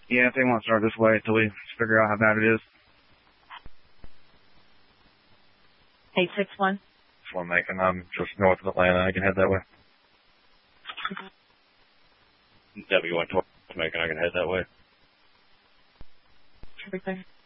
Yeah, if they want to start this way until we figure out how bad it is. 861. This one, Macon. I'm just north of Atlanta. I can head that way. W1 towards Macon. I can head that way. Traffic there.